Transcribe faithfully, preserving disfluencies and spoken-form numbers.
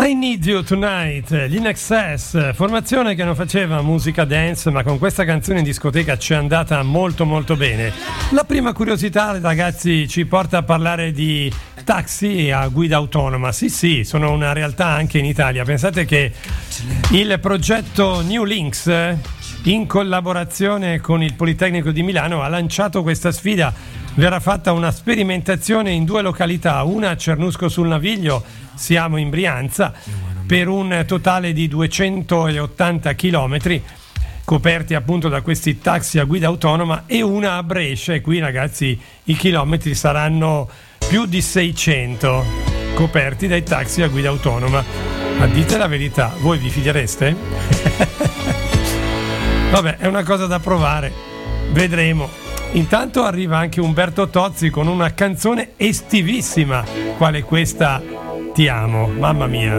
I Need You Tonight, gli In Excess, formazione che non faceva musica dance, ma con questa canzone in discoteca ci è andata molto molto bene. La prima curiosità, ragazzi, ci porta a parlare di taxi a guida autonoma. Sì, sì, sono una realtà anche in Italia. Pensate che il progetto New Links, in collaborazione con il Politecnico di Milano, ha lanciato questa sfida. Verrà fatta una sperimentazione in due località, una a Cernusco sul Naviglio, siamo in Brianza, per un totale di duecentottanta chilometri coperti appunto da questi taxi a guida autonoma, e una a Brescia, e qui ragazzi i chilometri saranno più di seicento coperti dai taxi a guida autonoma. Ma dite la verità, voi vi fidereste? Vabbè, è una cosa da provare, vedremo. Intanto arriva anche Umberto Tozzi con una canzone estivissima, quale questa Ti amo, mamma mia.